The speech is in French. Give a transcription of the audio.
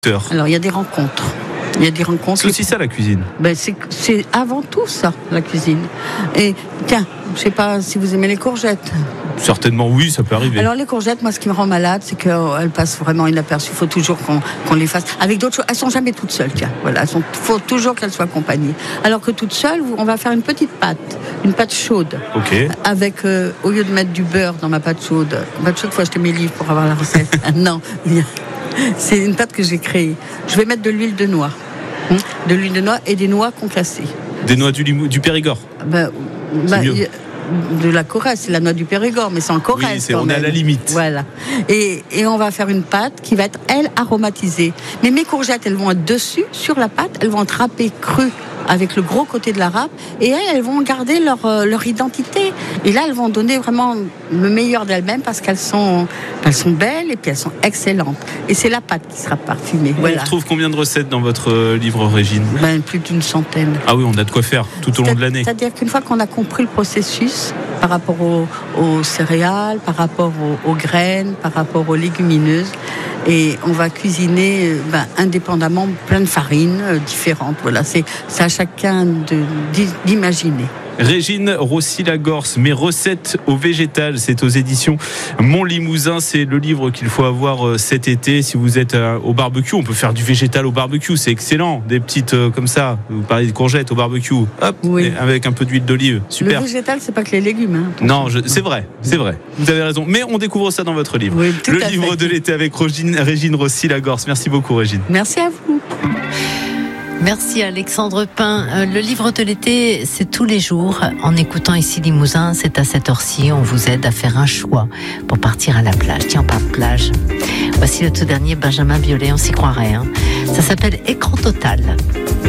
Alors, il y a des rencontres. C'est aussi ça la cuisine. C'est avant tout ça, la cuisine. Et tiens, je sais pas si vous aimez les courgettes. Certainement oui, ça peut arriver. Alors les courgettes, moi ce qui me rend malade, c'est qu'elles passent vraiment inaperçues. Il faut toujours qu'on les fasse avec d'autres choses. Elles sont jamais toutes seules, tiens. Voilà, faut toujours qu'elles soient accompagnées. Alors que toutes seules, on va faire une petite pâte, une pâte chaude. Ok. Avec, au lieu de mettre du beurre dans ma pâte chaude, faut acheter mes livres pour avoir la recette. Non, c'est une pâte que j'ai créée. Je vais mettre de l'huile de noix. De l'huile de noix et des noix concassées. Des noix du Périgord. De la Corrèze, c'est la noix du Périgord, mais c'est en Corrèze. Oui, on est à la limite. Voilà. Et on va faire une pâte qui va être, elle, aromatisée. Mais mes courgettes, elles vont être dessus, sur la pâte, elles vont être râpées crues avec le gros côté de la râpe, et elles vont garder leur identité. Et là, elles vont donner vraiment le meilleur d'elles-mêmes parce qu'elles sont belles et puis elles sont excellentes. Et c'est la pâte qui sera parfumée. On retrouve combien de recettes dans votre livre, Régine ? Plus d'une centaine. Ah oui, on a de quoi faire tout au long de l'année. C'est-à-dire qu'une fois qu'on a compris le processus par rapport aux céréales, par rapport aux graines, par rapport aux légumineuses, et on va cuisiner indépendamment plein de farines différentes. Voilà, c'est à chacun d'imaginer. Régine Rossi-Lagorce, mes recettes au végétal, c'est aux éditions Montlimousin. C'est le livre qu'il faut avoir cet été. Si vous êtes au barbecue, on peut faire du végétal au barbecue, c'est excellent. Des petites comme ça, vous parlez de courgettes au barbecue, hop, oui. Avec un peu d'huile d'olive, super. Le végétal, c'est pas que les légumes. Non, c'est vrai, vous avez raison. Mais on découvre ça dans votre livre. Oui, le livre de l'été avec Régine Rossi-Lagorce. Merci beaucoup, Régine. Merci à vous. Merci Alexandre Pin. Le livre de l'été, c'est tous les jours. En écoutant ici Limousin, c'est à cette heure-ci. On vous aide à faire un choix pour partir à la plage. Tiens, pas de plage. Voici le tout dernier Benjamin Biolay, on s'y croirait. Ça s'appelle Écran total.